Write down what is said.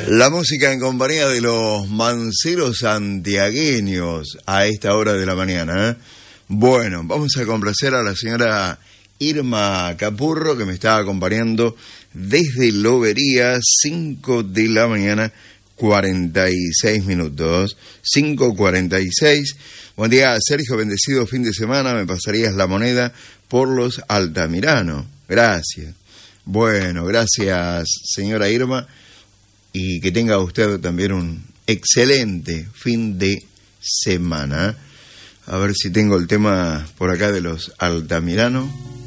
La música en compañía de los manceros santiagueños a esta hora de la mañana, ¿eh? Bueno, vamos a complacer a la señora Irma Capurro, que me está acompañando desde Lobería, 5 de la mañana, 46 minutos, 5:46. Buen día, Sergio, bendecido fin de semana, me pasarías la moneda por los Altamirano. Gracias. Bueno, gracias, señora Irma, y que tenga usted también un excelente fin de semana. A ver si tengo el tema por acá de los Altamirano.